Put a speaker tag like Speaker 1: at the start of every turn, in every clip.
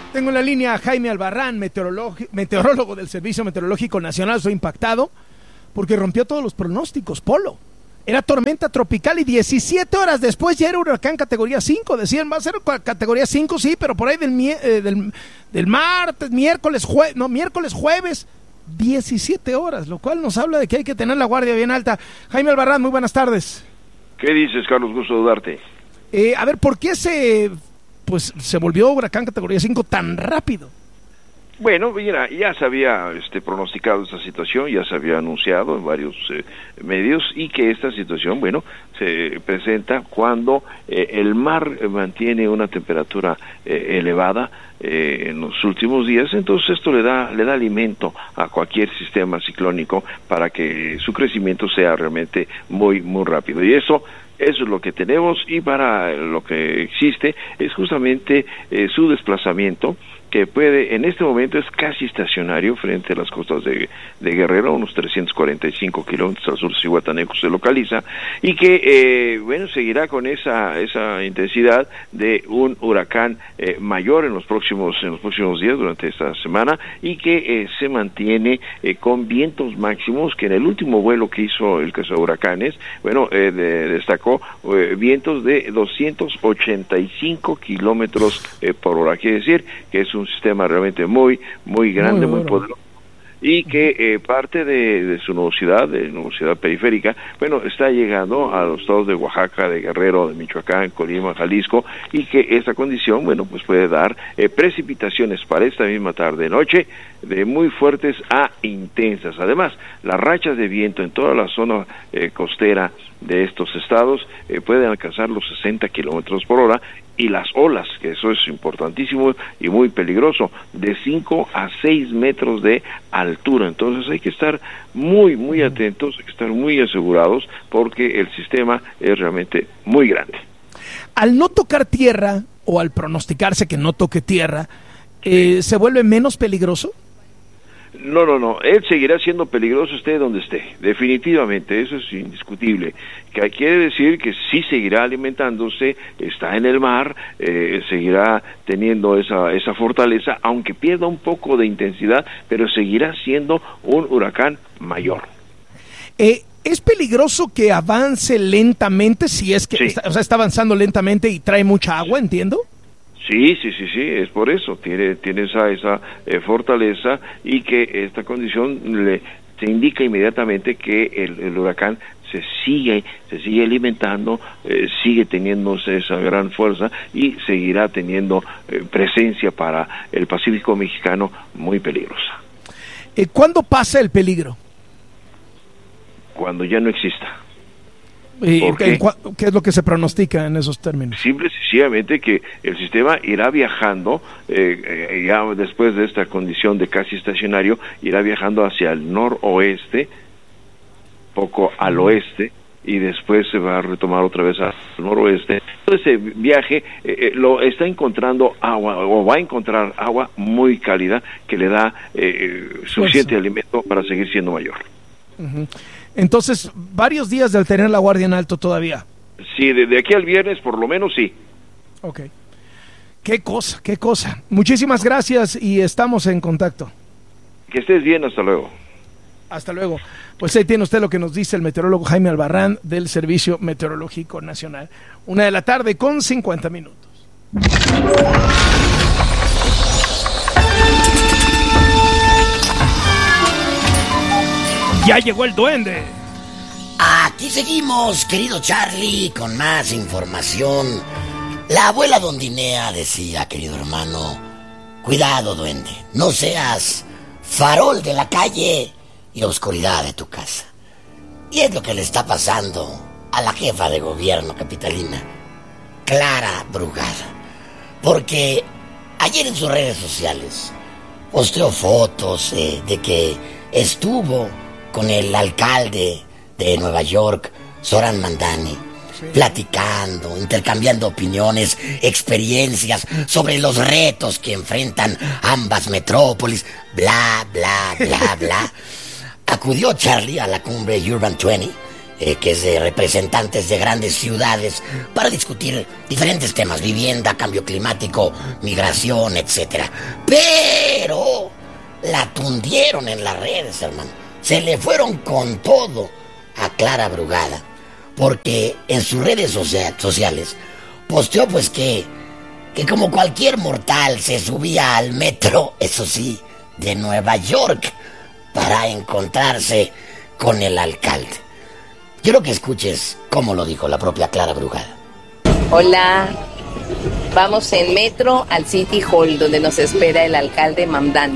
Speaker 1: Tengo en la línea a Jaime Albarrán, meteorólogo del Servicio Meteorológico Nacional. Estoy impactado porque rompió todos los pronósticos, Polo. Era tormenta tropical y 17 horas después ya era huracán categoría 5. Decían, va a ser categoría 5, sí, pero por ahí del martes, miércoles, jueves, 17 horas, lo cual nos habla de que hay que tener la guardia bien alta. Jaime Albarrán, muy buenas tardes.
Speaker 2: ¿Qué dices, Carlos? Gusto saludarte.
Speaker 1: A ver, ¿por qué se volvió huracán categoría 5 tan rápido?
Speaker 2: Bueno, mira, ya se había pronosticado esta situación, ya se había anunciado en varios medios, y que esta situación, bueno, se presenta cuando el mar mantiene una temperatura elevada en los últimos días. Entonces esto le da alimento a cualquier sistema ciclónico para que su crecimiento sea realmente muy, muy rápido. Y eso es lo que tenemos, y para lo que existe es justamente su desplazamiento, que puede, en este momento es casi estacionario frente a las costas de Guerrero, unos 345 kilómetros al sur de Zihuatanejo se localiza, y que, seguirá con esa intensidad de un huracán mayor en los próximos días, durante esta semana, y que se mantiene con vientos máximos, que en el último vuelo que hizo el caso de huracanes, destacó vientos de 285 kilómetros por hora. Quiere decir que es un sistema realmente muy, muy grande, muy poderoso, y que parte de su nubosidad periférica, está llegando a los estados de Oaxaca, de Guerrero, de Michoacán, Colima, Jalisco, y que esta condición, puede dar precipitaciones para esta misma tarde-noche, de muy fuertes a intensas. Además, las rachas de viento en toda la zona costera de estos estados pueden alcanzar los 60 kilómetros por hora, y las olas, que eso es importantísimo y muy peligroso, de 5 a 6 metros de altura. Entonces hay que estar muy, muy atentos, hay que estar muy asegurados, porque el sistema es realmente muy grande.
Speaker 1: Al no tocar tierra, o al pronosticarse que no toque tierra, ¿se vuelve menos peligroso?
Speaker 2: No, él seguirá siendo peligroso esté donde esté, definitivamente, eso es indiscutible. Que quiere decir que sí seguirá alimentándose, está en el mar, seguirá teniendo esa fortaleza, aunque pierda un poco de intensidad, pero seguirá siendo un huracán mayor.
Speaker 1: ¿Es peligroso que avance lentamente, si es que está avanzando lentamente y trae mucha agua, entiendo?
Speaker 2: Sí, es por eso, tiene esa fortaleza, y que esta condición se indica inmediatamente que el huracán se sigue alimentando, sigue teniendo esa gran fuerza, y seguirá teniendo presencia para el Pacífico mexicano muy peligrosa.
Speaker 1: ¿Cuándo pasa el peligro?
Speaker 2: Cuando ya no exista.
Speaker 1: ¿Qué es lo que se pronostica en esos términos?
Speaker 2: Simple y sencillamente que el sistema irá viajando, ya después de esta condición de casi estacionario, irá viajando hacia el noroeste, poco al oeste, y después se va a retomar otra vez al noroeste. Ese viaje lo está encontrando agua, o va a encontrar agua muy cálida, que le da suficiente alimento para seguir siendo mayor.
Speaker 1: Uh-huh. Entonces, varios días de tener la guardia en alto todavía.
Speaker 2: Sí, de aquí al viernes por lo menos sí.
Speaker 1: Ok. Qué cosa. Muchísimas gracias, y estamos en contacto.
Speaker 2: Que estés bien, hasta luego.
Speaker 1: Hasta luego. Pues ahí tiene usted lo que nos dice el meteorólogo Jaime Albarrán del Servicio Meteorológico Nacional. 1:50 p.m. ¡Ya llegó el duende!
Speaker 3: Aquí seguimos, querido Charlie, con más información. La abuela Dondinea decía, querido hermano, cuidado, duende, no seas farol de la calle y oscuridad de tu casa. Y es lo que le está pasando a la jefa de gobierno capitalina, Clara Brugada, porque ayer en sus redes sociales posteó fotos de que estuvo con el alcalde de Nueva York, Zoran Mandani, platicando, intercambiando opiniones, experiencias sobre los retos que enfrentan ambas metrópolis, bla, bla, bla, bla. Acudió Charlie a la cumbre Urban 20 que es de representantes de grandes ciudades, para discutir diferentes temas: vivienda, cambio climático, migración, etcétera. Pero la tundieron en las redes, hermano. Se le fueron con todo a Clara Brugada, porque en sus redes sociales posteó pues que como cualquier mortal se subía al metro, eso sí, de Nueva York, para encontrarse con el alcalde. Quiero que escuches cómo lo dijo la propia Clara Brugada.
Speaker 4: Hola, vamos en metro al City Hall, donde nos espera el alcalde Mamdani.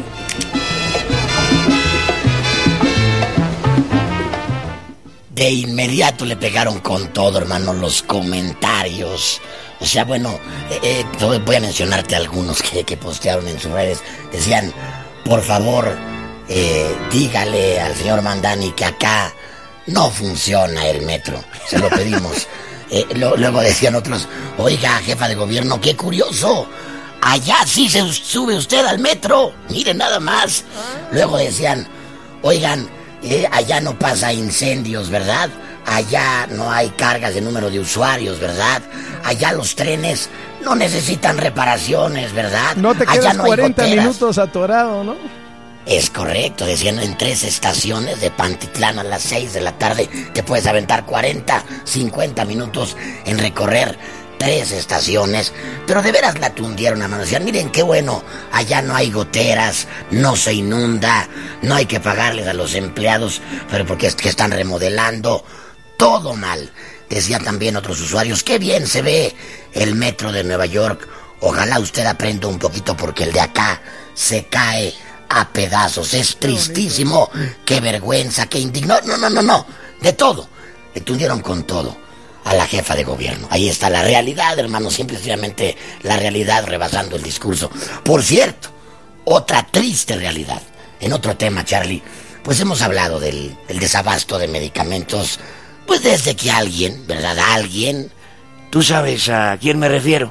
Speaker 3: De inmediato le pegaron con todo, hermano, los comentarios. O sea, bueno, voy a mencionarte algunos que postearon en sus redes. Decían, por favor, dígale al señor Mamdani que acá no funciona el metro. Se lo pedimos. Luego decían otros, oiga, jefa de gobierno, qué curioso. Allá sí se sube usted al metro. Mire nada más. Luego decían, oigan, allá no pasa incendios, ¿verdad? Allá no hay cargas de número de usuarios, ¿verdad? Allá los trenes no necesitan reparaciones, ¿verdad?
Speaker 1: No te
Speaker 3: allá
Speaker 1: quedas
Speaker 3: no hay
Speaker 1: 40
Speaker 3: goteras.
Speaker 1: minutos atorado, ¿no?
Speaker 3: Es correcto, decían, en 3 estaciones de Pantitlán a las 6 de la tarde te puedes aventar 40, 50 minutos en recorrer 3 estaciones. Pero de veras la tundieron, hermano. Decían, miren qué bueno, allá no hay goteras, no se inunda, no hay que pagarles a los empleados, pero porque es que están remodelando. Todo mal. Decía también otros usuarios, qué bien se ve el metro de Nueva York. Ojalá usted aprenda un poquito porque el de acá se cae a pedazos. Es tristísimo. Qué vergüenza, qué indigno. No. De todo. Le tundieron con todo a la jefa de gobierno. Ahí está la realidad, hermano. Simplemente la realidad rebasando el discurso. Por cierto, otra triste realidad. En otro tema, Charlie, pues hemos hablado del desabasto de medicamentos. Pues desde que alguien, ¿verdad? Alguien, tú sabes a quién me refiero,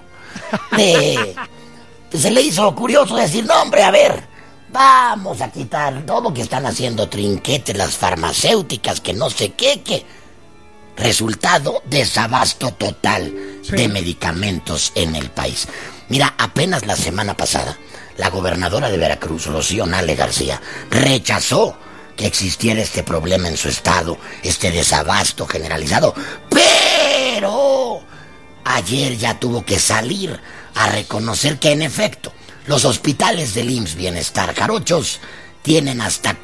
Speaker 3: se le hizo curioso decir, no hombre, a ver, vamos a quitar todo, que están haciendo trinquetes las farmacéuticas, que no sé qué. Resultado, desabasto total de medicamentos en el país. Mira, apenas la semana pasada, la gobernadora de Veracruz, Rocío Nale García, rechazó que existiera este problema en su estado, este desabasto generalizado, pero ayer ya tuvo que salir a reconocer que en efecto los hospitales del IMSS Bienestar Jarochos tienen hasta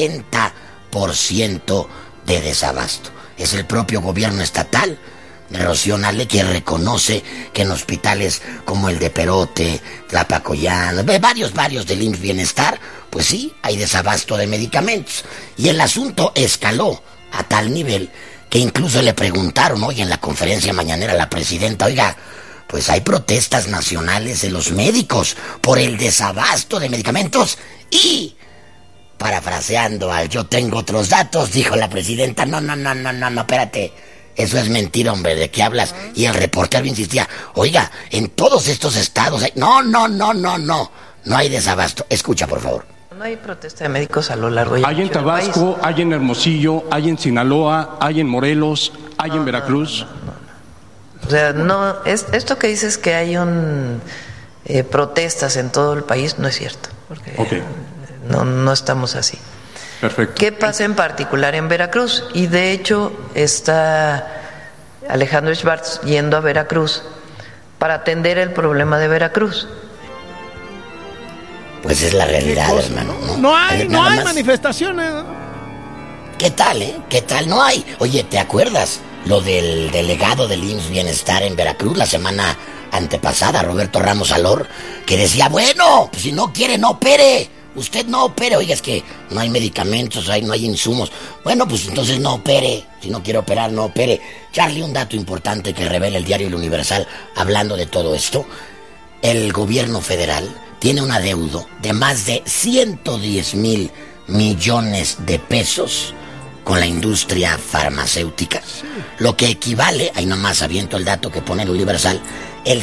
Speaker 3: 40% de desabasto. Es el propio gobierno estatal de Rocío Nale que reconoce que en hospitales como el de Perote, Tlapacoyán, varios del IMSS Bienestar, pues sí, hay desabasto de medicamentos. Y el asunto escaló a tal nivel que incluso le preguntaron hoy en la conferencia mañanera a la presidenta, oiga, pues hay protestas nacionales de los médicos por el desabasto de medicamentos y, parafraseando al yo tengo otros datos, dijo la presidenta, no, espérate, eso es mentira, hombre, ¿de qué hablas? Y el reportero insistía, oiga, en todos estos estados hay... No hay desabasto. Escucha, por favor.
Speaker 5: No hay protesta de médicos a lo largo y
Speaker 6: hay en Tabasco, hay en Hermosillo, hay en Sinaloa, hay en Morelos, hay en Veracruz.
Speaker 5: O sea, no, esto que dices que hay protestas en todo el país no es cierto, porque no estamos así.
Speaker 6: Perfecto.
Speaker 5: ¿Qué pasa en particular en Veracruz? Y de hecho está Alejandro Schwartz yendo a Veracruz para atender el problema de Veracruz.
Speaker 3: Pues es la realidad, hermano.
Speaker 1: No hay manifestaciones.
Speaker 3: ¿Qué tal, ¿Qué tal? No hay. Oye, ¿te acuerdas lo del delegado del IMSS Bienestar en Veracruz la semana antepasada, Roberto Ramos Alor, que decía, bueno, pues si no quiere, no opere. Usted no opere. Oiga, es que no hay medicamentos, no hay insumos. Bueno, pues entonces no opere. Si no quiere operar, no opere. Charlie, un dato importante que revela el diario El Universal hablando de todo esto. El gobierno federal tiene un adeudo de más de 110,000 millones de pesos con la industria farmacéutica, lo que equivale, ahí nomás aviento el dato que pone el Universal, el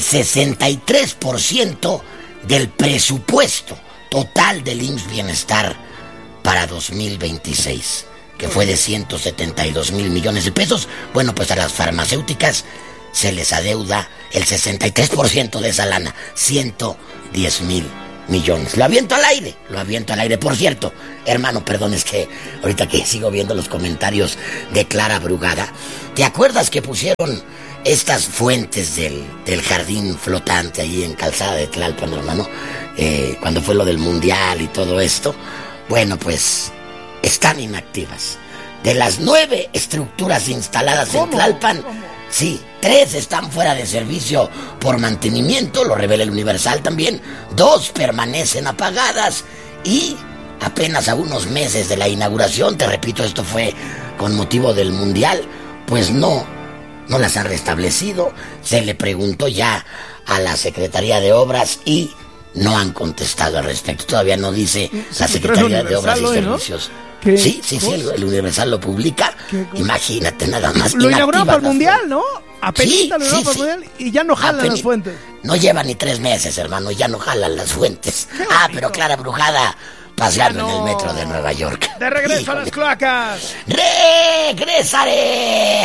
Speaker 3: 63% del presupuesto total del IMSS Bienestar para 2026. que fue de 172,000 millones de pesos. Bueno, pues a las farmacéuticas se les adeuda el 63% de esa lana, 110,000 millones. Lo aviento al aire. Por cierto, hermano, perdón, es que ahorita que sigo viendo los comentarios de Clara Brugada, ¿te acuerdas que pusieron estas fuentes del jardín flotante ahí en Calzada de Tlalpan, hermano? Cuando fue lo del mundial y todo esto. Bueno, pues están inactivas. De las 9 estructuras instaladas en Tlalpan, sí, 3 están fuera de servicio por mantenimiento, lo revela el Universal también. 2 permanecen apagadas y apenas a unos meses de la inauguración, te repito, esto fue con motivo del mundial, pues no las han restablecido. Se le preguntó ya a la Secretaría de Obras y no han contestado al respecto. Todavía no dice la Secretaría de Obras y Servicios. ¿Qué? Sí, el Universal lo publica. Imagínate nada más.
Speaker 1: Lo inauguraron para el mundial, ¿no? Apenas lo inauguraron para el mundial y ya no jalan las fuentes.
Speaker 3: No lleva ni 3 meses, hermano, ya no jalan las fuentes. Pero Clara Brugada paseando en el metro de Nueva York.
Speaker 1: De regreso a las cloacas.
Speaker 3: ¡Regresaré!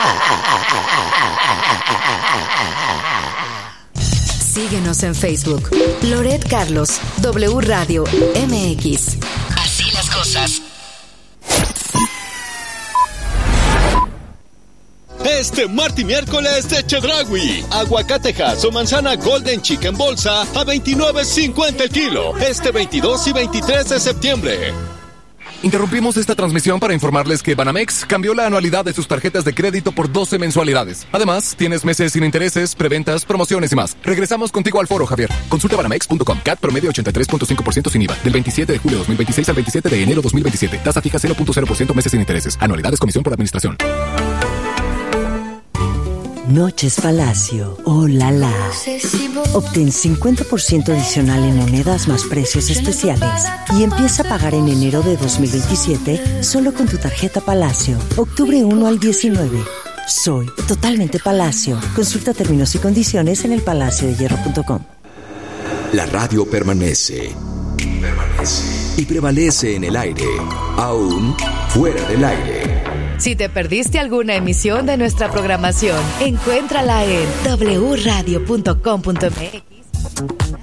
Speaker 7: Síguenos en Facebook. Loret Carlos, W Radio MX. Así las cosas.
Speaker 8: Este martes y miércoles de Chedraui. Aguacatejas o manzana Golden Chicken bolsa a $29.50 el kilo. Este 22 y 23 de septiembre.
Speaker 9: Interrumpimos esta transmisión para informarles que Banamex cambió la anualidad de sus tarjetas de crédito por 12 mensualidades. Además, tienes meses sin intereses, preventas, promociones y más. Regresamos contigo al foro, Javier. Consulta banamex.com. CAT promedio 83.5% sin IVA. Del 27 de julio 2026 al 27 de enero 2027. Tasa fija 0.0% meses sin intereses. Anualidades, comisión por administración.
Speaker 10: Noches Palacio, oh la la. Obtén 50% adicional en monedas más precios especiales y empieza a pagar en enero de 2027 solo con tu tarjeta Palacio. Octubre 1 al 19. Soy totalmente Palacio. Consulta términos y condiciones en elpalaciodehierro.com.
Speaker 11: La radio permanece. Y prevalece en el aire, aún fuera del aire.
Speaker 7: Si te perdiste alguna emisión de nuestra programación, encuéntrala en wradio.com.mx.